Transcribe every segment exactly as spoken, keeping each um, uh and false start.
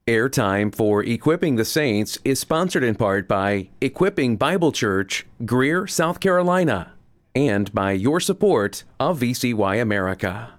Airtime for Equipping the Saints is sponsored in part by Equipping Bible Church, Greer, South Carolina, and by your support of V C Y America.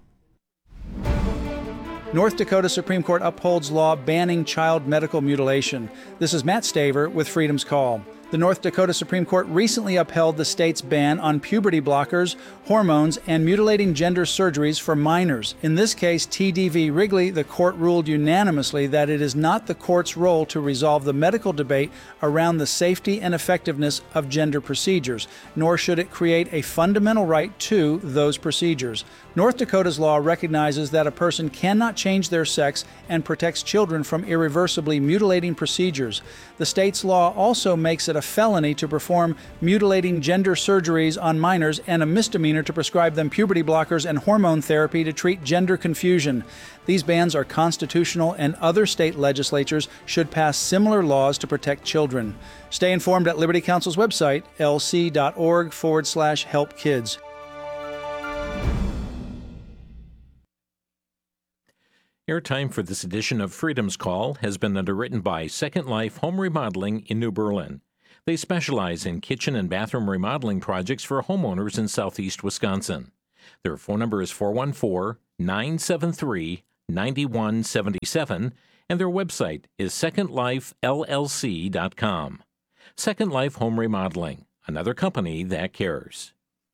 North Dakota Supreme Court upholds law banning child medical mutilation. This is Matt Staver with Freedom's Call. The North Dakota Supreme Court recently upheld the state's ban on puberty blockers, hormones, and mutilating gender surgeries for minors. In this case, T D V Wrigley, the court ruled unanimously that it is not the court's role to resolve the medical debate around the safety and effectiveness of gender procedures, nor should it create a fundamental right to those procedures. North Dakota's law recognizes that a person cannot change their sex and protects children from irreversibly mutilating procedures. The state's law also makes it a felony to perform mutilating gender surgeries on minors and a misdemeanor to prescribe them puberty blockers and hormone therapy to treat gender confusion. These bans are constitutional, and other state legislatures should pass similar laws to protect children. Stay informed at Liberty Counsel's website, lc.org forward slash help kids. Airtime for this edition of Freedom's Call has been underwritten by Second Life Home Remodeling in New Berlin. They specialize in kitchen and bathroom remodeling projects for homeowners in southeast Wisconsin. Their phone number is four one four, nine seven three, nine one seven seven, and their website is second life l l c dot com. Second Life Home Remodeling, another company that cares.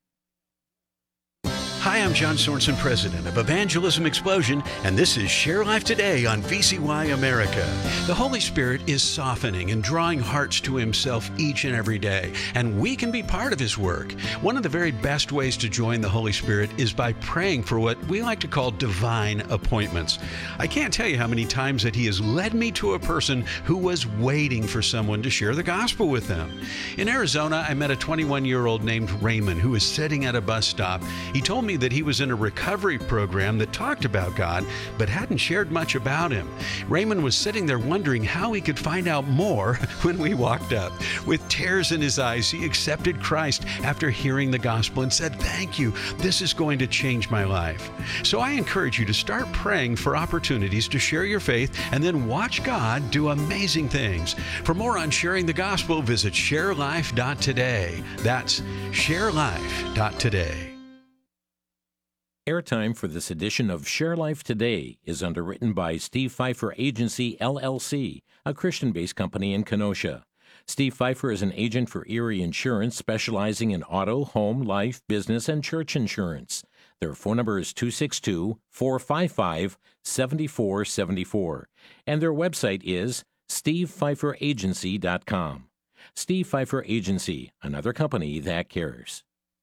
Hi, I'm John Sorensen, president of Evangelism Explosion, and this is Share Life Today on V C Y America. The Holy Spirit is softening and drawing hearts to Himself each and every day, and we can be part of His work. One of the very best ways to join the Holy Spirit is by praying for what we like to call divine appointments. I can't tell you how many times that He has led me to a person who was waiting for someone to share the gospel with them. In Arizona, I met a twenty-one-year-old named Raymond who was sitting at a bus stop. He told me that he was in a recovery program that talked about God, but hadn't shared much about Him. Raymond was sitting there wondering how he could find out more when we walked up. With tears in his eyes, he accepted Christ after hearing the gospel and said, "Thank you, this is going to change my life." So I encourage you to start praying for opportunities to share your faith and then watch God do amazing things. For more on sharing the gospel, visit share life dot today. That's share life dot today. Airtime for this edition of Share Life Today is underwritten by Steve Pfeiffer Agency, L L C, a Christian-based company in Kenosha. Steve Pfeiffer is an agent for Erie Insurance, specializing in auto, home, life, business, and church insurance. Their phone number is two six two, four five five, seven four seven four, and their website is steve pfeiffer agency dot com. Steve Pfeiffer Agency, another company that cares.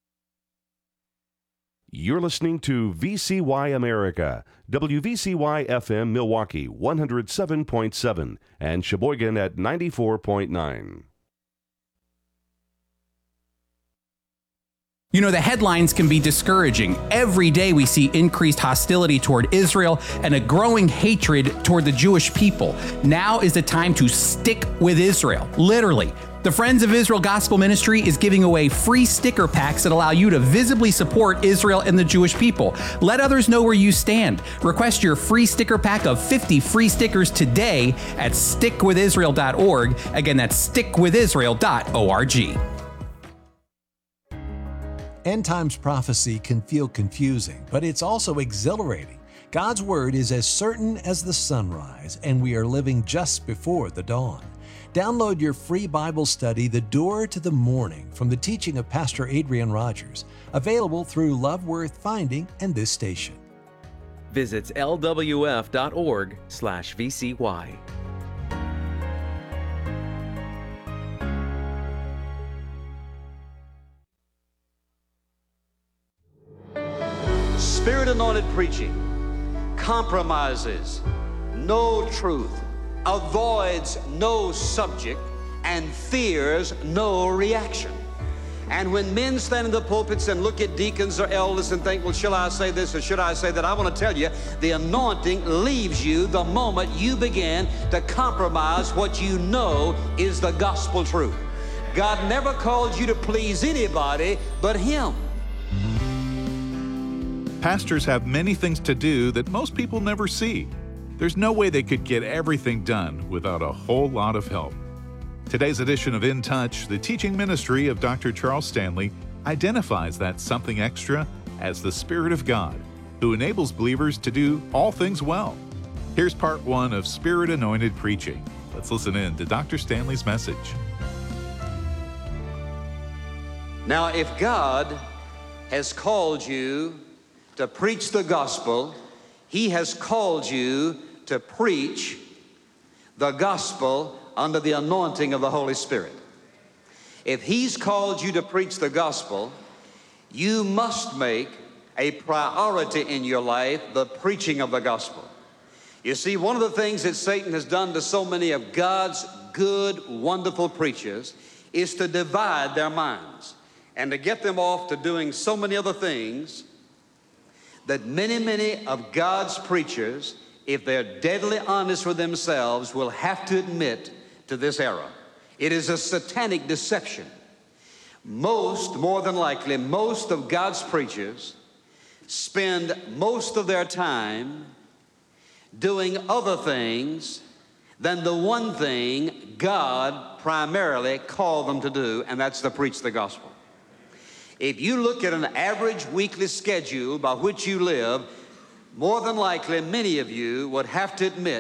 You're listening to V C Y America, W V C Y F M Milwaukee one oh seven point seven and Sheboygan at ninety-four point nine. You know, the headlines can be discouraging. Every day we see increased hostility toward Israel and a growing hatred toward the Jewish people. Now is the time to stick with Israel, literally. The Friends of Israel Gospel Ministry is giving away free sticker packs that allow you to visibly support Israel and the Jewish people. Let others know where you stand. Request your free sticker pack of fifty free stickers today at stick with israel dot org. Again, that's stick with israel dot org. End times prophecy can feel confusing, but it's also exhilarating. God's Word is as certain as the sunrise, and we are living just before the dawn. Download your free Bible study, The Door to the Morning, from the teaching of Pastor Adrian Rogers, available through Love Worth Finding and this station. Visit L W F dot org slash V C Y. Spirit-anointed preaching compromises no truth, avoids no subject, and fears no reaction. And when men stand in the pulpits and look at deacons or elders and think, well, shall I say this or should I say that? I want to tell you, the anointing leaves you the moment you begin to compromise what you know is the gospel truth. God never called you to please anybody but Him. Pastors have many things to do that most people never see. There's no way they could get everything done without a whole lot of help. Today's edition of In Touch, the teaching ministry of Doctor Charles Stanley, identifies that something extra as the Spirit of God, who enables believers to do all things well. Here's part one of Spirit-Anointed Preaching. Let's listen in to Doctor Stanley's message. Now, if God has called you to preach the gospel, He has called you to preach the gospel under the anointing of the Holy Spirit. If He's called you to preach the gospel, you must make a priority in your life the preaching of the gospel. You see, one of the things that Satan has done to so many of God's good, wonderful preachers is to divide their minds and to get them off to doing so many other things that many, many of God's preachers, if they're deadly honest with themselves, will have to admit to this error. It is a satanic deception. Most, more than likely, most of God's preachers spend most of their time doing other things than the one thing God primarily called them to do, and that's to preach the gospel. If you look at an average weekly schedule by which you live, more than likely many of you would have to admit